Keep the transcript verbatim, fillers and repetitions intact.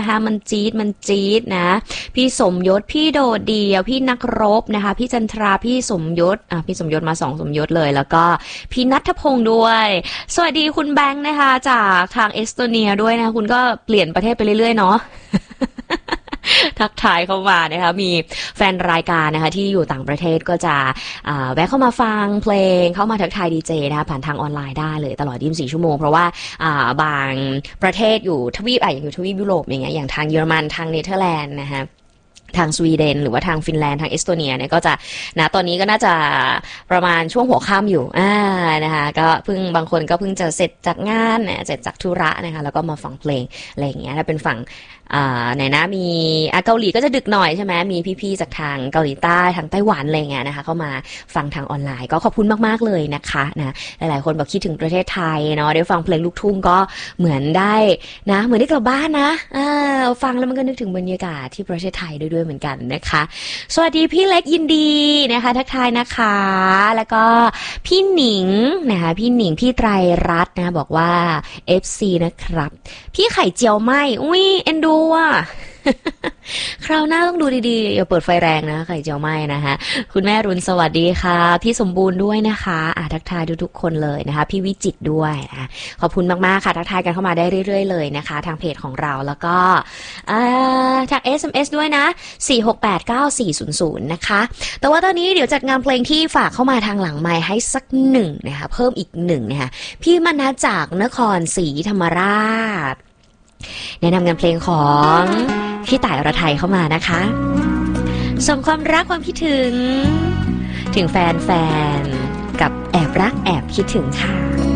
นะคะมันจี๊ดมันจี๊ดนะพี่สมยศพี่โดดเดียวพี่นักรบนะคะพี่จันทราพี่สมยศอ่ะพี่สมยศมาสองสมยศเลยแล้วก็พี่ณัฐพงศ์ด้วยสวัสดีคุณแบงค์นะคะจากทางเอสโตเนียด้วยนะคุณก็เปลี่ยนประเทศไปเรื่อยๆเนาะ ทักทายเข้ามานะคะมีแฟนรายการนะคะที่อยู่ต่างประเทศก็จะแวะเข้ามาฟังเพลงเข้ามาทักทายดีเจนะคะผ่านทางออนไลน์ได้เลยตลอดยี่สิบสี่ชั่วโมงเพราะว่าบางประเทศอยู่ทวีปอ่ะอย่างอยู่ทวีปยุโรปอย่างเงี้ยอย่างทางเยอรมันทางเนเธอร์แลนด์นะคะทางสวีเดนหรือว่าทางฟินแลนด์ทางเอสโตเนียเนี่ยก็จะนะตอนนี้ก็น่าจะประมาณช่วงหัวค่ำอยู่อ่านะคะก็เพิ่งบางคนก็เพิ่งจะเสร็จจากงานเนี่ยเสร็จจากธุระนะคะแล้วก็มาฟังเพลงอะไรอย่างเงี้ยถ้าเป็นฝั่งอ่าไหนนะมีอ่ะเกาหลีก็จะดึกหน่อยใช่ไหมมีพี่ๆจากทางเกาหลีใต้ทางไต้หวันอะไรเงี้ยนะคะเข้ามาฟังทางออนไลน์ก็ขอบคุณมากๆเลยนะคะนะหลายๆคนบอกคิดถึงประเทศไทยเนาะได้ฟังเพลงลูกทุ่งก็เหมือนได้นะเหมือนได้กลับบ้านนะอ่าฟังแล้วมันก็นึกถึงบรรยากาศที่ประเทศไทยด้วยด้วยเหมือนกันนะคะสวัสดีพี่เล็กยินดีนะคะทักทายนะคะแล้วก็พี่หนิงนะคะพี่หนิงพี่ไตรรัตน์นะบอกว่า เอฟ ซี นะครับพี่ไข่เจียวไหมอุ้ยเอ็นดูอ่ะ คราวหน้าต้องดูดีๆอย่าเปิดไฟแรงนะไข่เจียวไหมนะคะคุณแม่รุนสวัสดีค่ะพี่สมบูรณ์ด้วยนะคะอ่ะทักทายทุกๆคนเลยนะคะพี่วิจิตรด้วยนะขอบคุณมากๆค่ะทักทายกันเข้ามาได้เรื่อยๆเลยนะคะทางเพจของเราแล้วก็ทาง เอส เอ็ม เอส ด้วยนะสี่ หก แปด เก้า สี่ ศูนย์ ศูนย์นะคะแต่ว่าตอนนี้เดี๋ยวจัดงานเพลงที่ฝากเข้ามาทางหลังไมค์ให้สักหนึ่งนะคะเพิ่มอีกหนึ่งนะคะพี่มนัสจากนครศรีธรรมราชแนะนำงานเพลงของพี่ต่ายอรไทยเข้ามานะคะส่งความรักความคิดถึงถึงแฟนๆกับแอบรักแอบคิดถึงค่ะ